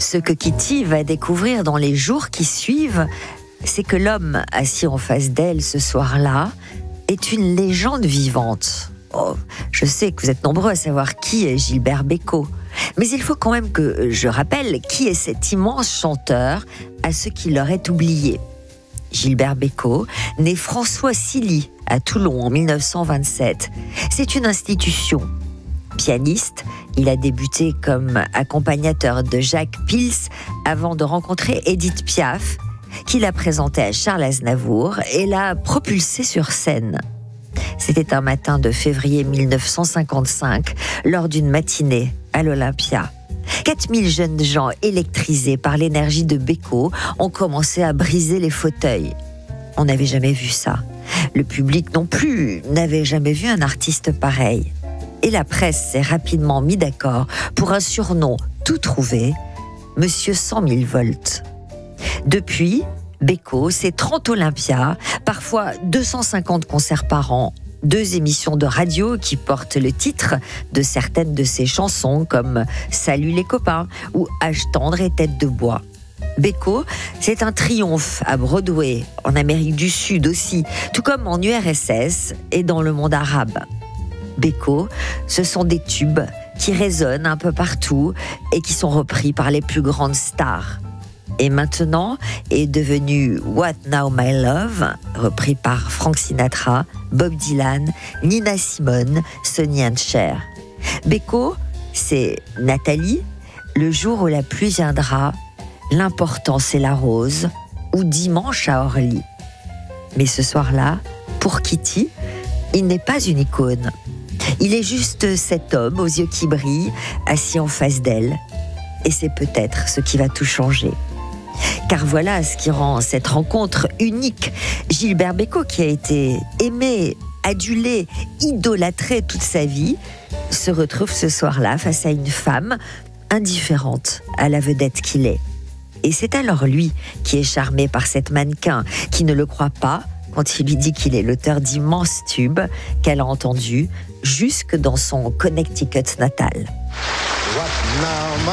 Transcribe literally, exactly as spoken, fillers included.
Ce que Kitty va découvrir dans les jours qui suivent, c'est que l'homme assis en face d'elle ce soir-là est une légende vivante. Oh, je sais que vous êtes nombreux à savoir qui est Gilbert Bécaud, mais il faut quand même que je rappelle qui est cet immense chanteur à ceux qui l'auraient oublié. Gilbert Bécaud, né François Silly à Toulon en mille neuf cent vingt-sept. C'est une institution. Pianiste, il a débuté comme accompagnateur de Jacques Pils avant de rencontrer Édith Piaf, qui l'a présenté à Charles Aznavour et l'a propulsé sur scène. C'était un matin de février mille neuf cent cinquante-cinq, lors d'une matinée à l'Olympia. quatre mille jeunes gens électrisés par l'énergie de Bécaud ont commencé à briser les fauteuils. On n'avait jamais vu ça. Le public non plus n'avait jamais vu un artiste pareil. Et la presse s'est rapidement mis d'accord pour un surnom tout trouvé, Monsieur cent mille volts. Depuis, Bécaud, c'est trente Olympias, parfois deux cent cinquante concerts par an, deux émissions de radio qui portent le titre de certaines de ses chansons comme « Salut les copains » ou « Âge tendre et tête de bois ». Bécaud, c'est un triomphe à Broadway, en Amérique du Sud aussi, tout comme en U R S S et dans le monde arabe. Bécaud, ce sont des tubes qui résonnent un peu partout et qui sont repris par les plus grandes stars. Et maintenant est devenu What Now My Love, repris par Frank Sinatra, Bob Dylan, Nina Simone, Sonny and Cher. Bécaud, c'est Nathalie, Le jour où la pluie viendra, L'important c'est la rose, ou Dimanche à Orly. Mais ce soir-là, pour Kitty, il n'est pas une icône. Il est juste cet homme aux yeux qui brillent, assis en face d'elle. Et c'est peut-être ce qui va tout changer. Car voilà ce qui rend cette rencontre unique. Gilbert Bécaud, qui a été aimé, adulé, idolâtré toute sa vie, se retrouve ce soir-là face à une femme indifférente à la vedette qu'il est. Et c'est alors lui qui est charmé par cette mannequin, qui ne le croit pas quand il lui dit qu'il est l'auteur d'immenses tubes qu'elle a entendus jusque dans son Connecticut natal. What now,